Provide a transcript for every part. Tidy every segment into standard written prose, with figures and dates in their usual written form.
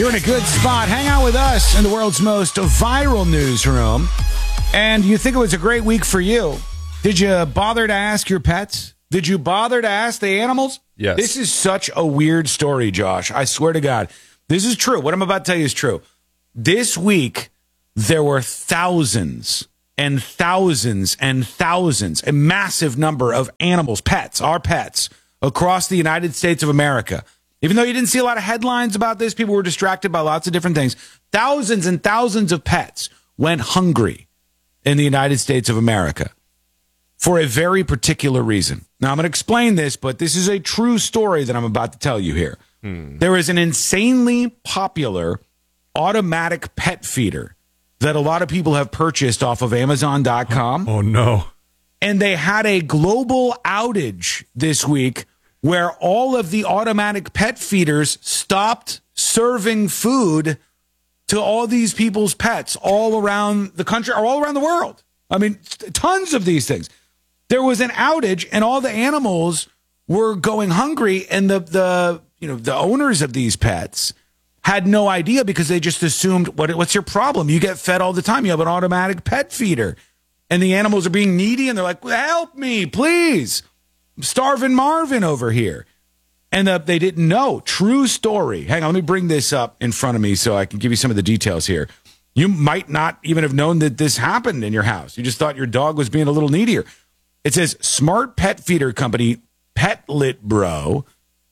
You're in a good spot. Hang out with us in the world's most viral newsroom. And you think it was a great week for you. Did you bother to ask your pets? Did you bother to ask the animals? Yes. This is such a weird story, Josh. I swear to God. This is true. What I'm about to tell you is true. This week, there were thousands and thousands and thousands, a massive number of animals, pets, our pets, across the United States of America. Even though you didn't see a lot of headlines about this, people were distracted by lots of different things. Thousands and thousands of pets went hungry in the United States of America for a very particular reason. Now, I'm going to explain this, but this is a true story that I'm about to tell you here. There is an insanely popular automatic pet feeder that a lot of people have purchased off of Amazon.com. Oh, no. And they had a global outage this week where all of the automatic pet feeders stopped serving food to all these people's pets all around the country or all around the world. I mean, tons of these things. There was an outage and all the animals were going hungry, and the owners of these pets had no idea because they just assumed, what's your problem? You get fed all the time. You have an automatic pet feeder. And the animals are being needy, and they're like, help me, please. I'm starving Marvin over here. And they didn't know. True story. Hang on, let me bring this up in front of me so I can give you some of the details here. You might not even have known that this happened in your house. You just thought your dog was being a little needier. It says Smart Pet Feeder Company, Petlibro,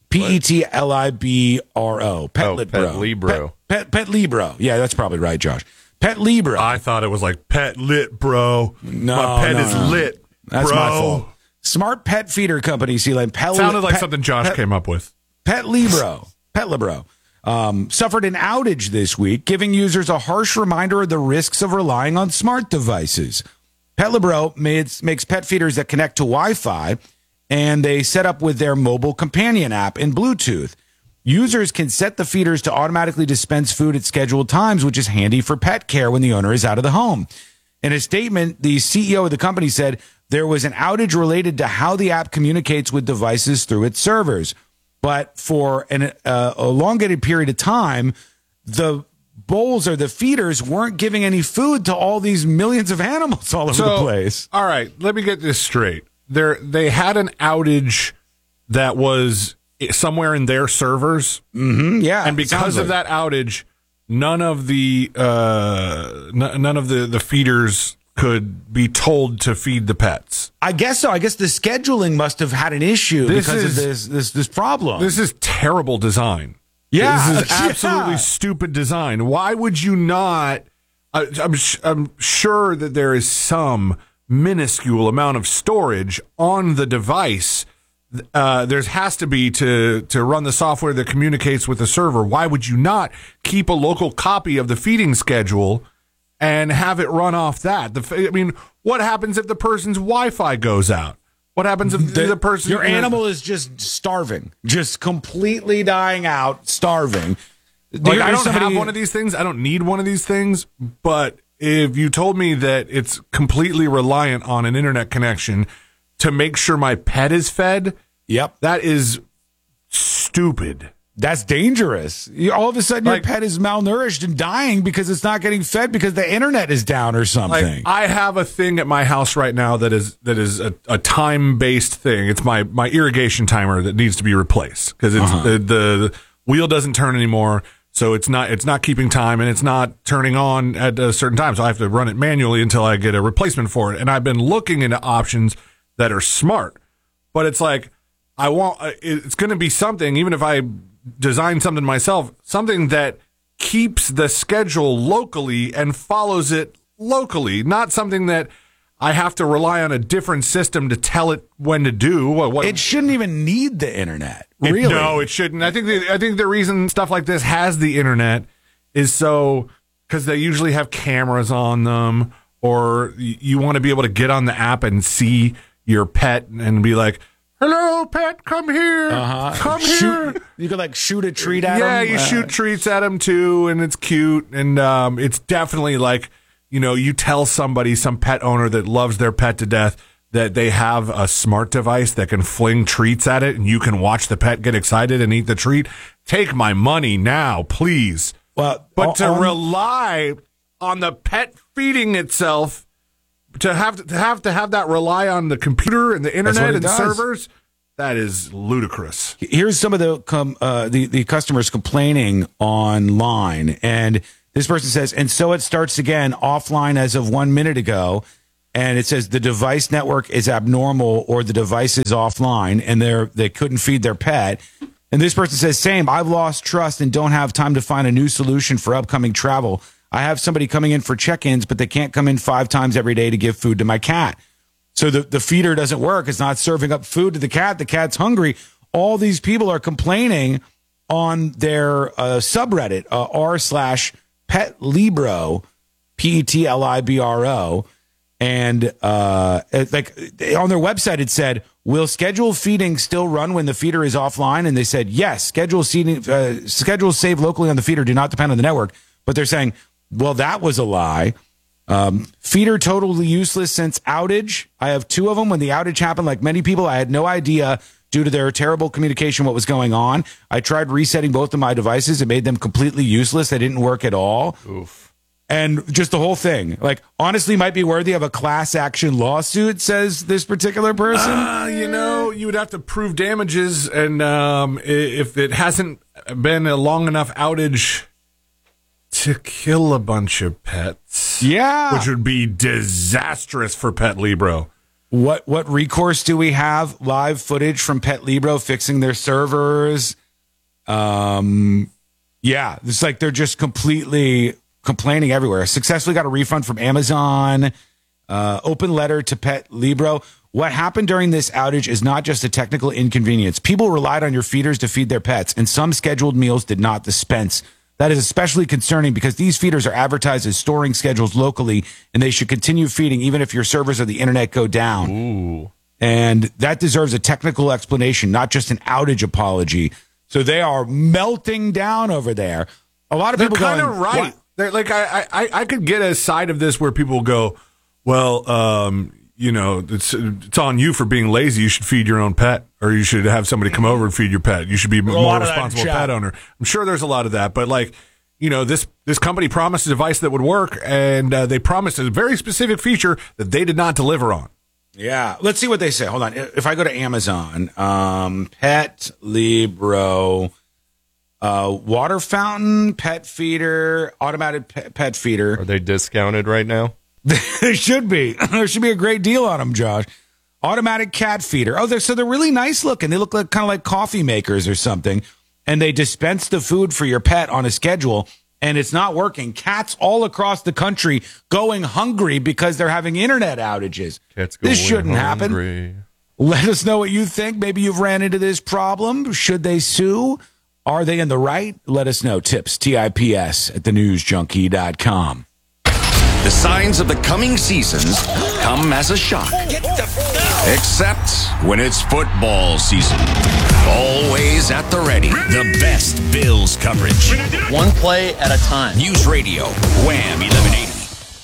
Petlibro. Petlibro. Petlibro. Yeah, that's probably right, Josh. Petlibro. I thought it was like pet lit, bro. No, my pet is lit, that's bro. my fault. Smart Pet Feeder Company, Sounded like something Josh came up with. Petlibro suffered an outage this week, giving users a harsh reminder of the risks of relying on smart devices. Petlibro makes pet feeders that connect to Wi-Fi, and they set up with their mobile companion app and Bluetooth. Users can set the feeders to automatically dispense food at scheduled times, which is handy for pet care when the owner is out of the home. In a statement, the CEO of the company said there was an outage related to how the app communicates with devices through its servers. But for an elongated period of time, the bowls or the feeders weren't giving any food to all these millions of animals all over the place. All right, let me get this straight. They had an outage that was somewhere in their servers. Mm-hmm, yeah. And because of that outage, none of the feeders could be told to feed the pets. I guess so. I guess the scheduling must have had an issue because of this problem. This is terrible design. Yeah. This is absolutely stupid design. Why would you not? I'm sure that there is some minuscule amount of storage on the device. There has to be to run the software that communicates with the server. Why would you not keep a local copy of the feeding schedule and have it run off that? What happens if the person's Wi-Fi goes out? What happens if the person... Your animal is just starving, just completely dying out, starving. I don't have one of these things. I don't need one of these things. But if you told me that it's completely reliant on an internet connection to make sure my pet is fed, yep, that is stupid. That's dangerous. All of a sudden, your pet is malnourished and dying because it's not getting fed because the internet is down or something. I have a thing at my house right now that is a time-based thing. It's my irrigation timer that needs to be replaced because the wheel doesn't turn anymore, so it's not keeping time and it's not turning on at a certain time. So I have to run it manually until I get a replacement for it. And I've been looking into options that are smart, but it's like it's going to be something, even if I design something myself, something that keeps the schedule locally and follows it locally, not something that I have to rely on a different system to tell it when to do. It shouldn't even need the internet, really. No, it shouldn't. I think the reason stuff like this has the internet is because they usually have cameras on them, or you want to be able to get on the app and see your pet and be like, hello, pet, come here. Come here. You could shoot a treat at them. Yeah, you shoot treats at them too, and it's cute. And it's definitely you tell somebody, some pet owner that loves their pet to death, that they have a smart device that can fling treats at it, and you can watch the pet get excited and eat the treat. Take my money now, please. But to rely on the pet feeding itself, to have that rely on the computer and the internet and servers, that is ludicrous. Here's some of the customers complaining online, and this person says, and so it starts again offline as of 1 minute ago, and it says the device network is abnormal or the device is offline, and they couldn't feed their pet. And this person says, same, I've lost trust and don't have time to find a new solution for upcoming travel. I have somebody coming in for check-ins, but they can't come in 5 times every day to give food to my cat. So the feeder doesn't work. It's not serving up food to the cat. The cat's hungry. All these people are complaining on their subreddit, r/PetLibro, PETLIBRO. And like on their website, it said, will scheduled feeding still run when the feeder is offline? And they said, yes, schedules saved locally on the feeder do not depend on the network. But they're saying, well, that was a lie. Feeder totally useless since outage. I have 2 of them. When the outage happened, like many people, I had no idea due to their terrible communication what was going on. I tried resetting both of my devices. It made them completely useless. They didn't work at all. Oof. And just the whole thing, like, honestly might be worthy of a class action lawsuit, says this particular person. You would have to prove damages. And if it hasn't been a long enough outage to kill a bunch of pets. Yeah. Which would be disastrous for PetLibro. What recourse do we have? Live footage from PetLibro fixing their servers. Yeah, it's like they're just completely complaining everywhere. Successfully got a refund from Amazon. Open letter to PetLibro. What happened during this outage is not just a technical inconvenience. People relied on your feeders to feed their pets, and some scheduled meals did not dispense. That is especially concerning because these feeders are advertised as storing schedules locally, and they should continue feeding even if your servers or the internet go down. Ooh. And that deserves a technical explanation, not just an outage apology. So they are melting down over there. A lot of people kind of right. They're like, I could get a side of this where people go, well, it's on you for being lazy. You should feed your own pet, or you should have somebody come over and feed your pet. You should be more responsible pet owner. I'm sure there's a lot of that, but this company promised a device that would work, and they promised a very specific feature that they did not deliver on. Yeah, let's see what they say. Hold on. If I go to Amazon, PetLibro, water fountain, pet feeder, automated pet feeder. Are they discounted right now? There should be. There should be a great deal on them, Josh. Automatic cat feeder. Oh, they're really nice looking. They look like kind of like coffee makers or something. And they dispense the food for your pet on a schedule, and it's not working. Cats all across the country going hungry because they're having internet outages. This shouldn't happen. Let us know what you think. Maybe you've ran into this problem. Should they sue? Are they in the right? Let us know. Tips, TIPS at thenewsjunkie.com. The signs of the coming seasons come as a shock. Except when it's football season. Always at the ready. The best Bills coverage. One play at a time. News Radio, Wham 1180.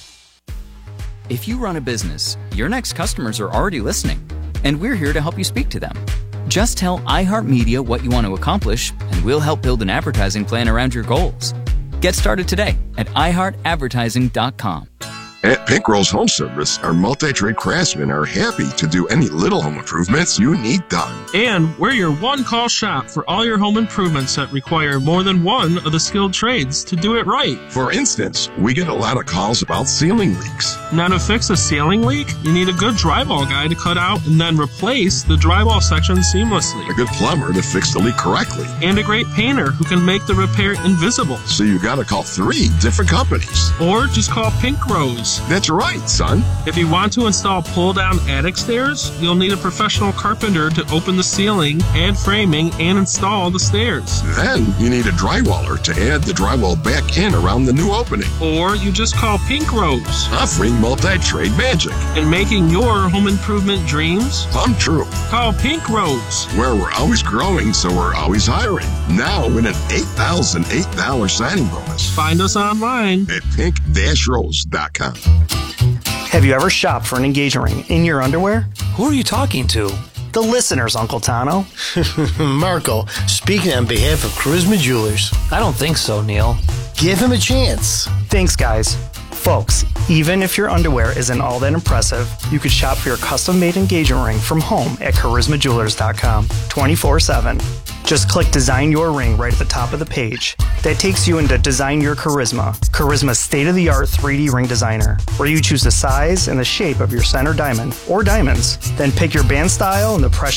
If you run a business, your next customers are already listening, and we're here to help you speak to them. Just tell iHeartMedia what you want to accomplish, and we'll help build an advertising plan around your goals. Get started today at iHeartAdvertising.com. At Pink Rose Home Service, our multi-trade craftsmen are happy to do any little home improvements you need done. And we're your one-call shop for all your home improvements that require more than one of the skilled trades to do it right. For instance, we get a lot of calls about ceiling leaks. Now to fix a ceiling leak, you need a good drywall guy to cut out and then replace the drywall section seamlessly. A good plumber to fix the leak correctly. And a great painter who can make the repair invisible. So you gotta call 3 different companies. Or just call Pink Rose. That's right, son. If you want to install pull-down attic stairs, you'll need a professional carpenter to open the ceiling, add framing, and install the stairs. Then you need a drywaller to add the drywall back in around the new opening. Or you just call Pink Rose. Offering multi-trade magic. And making your home improvement dreams come true. Call Pink Rose. Where we're always growing, so we're always hiring. Now with an $8,008 signing bonus. Find us online at pink-rose.com. Have you ever shopped for an engagement ring in your underwear? Who are you talking to? The listeners, Uncle Tano. Marco, speaking on behalf of Charisma Jewelers. I don't think so, Neil. Give him a chance. Thanks, guys. Folks, even if your underwear isn't all that impressive, you could shop for your custom-made engagement ring from home at charismajewelers.com 24/7. Just click Design Your Ring right at the top of the page. That takes you into Design Your Charisma, Charisma's state-of-the-art 3D ring designer, where you choose the size and the shape of your center diamond or diamonds. Then pick your band style and the precious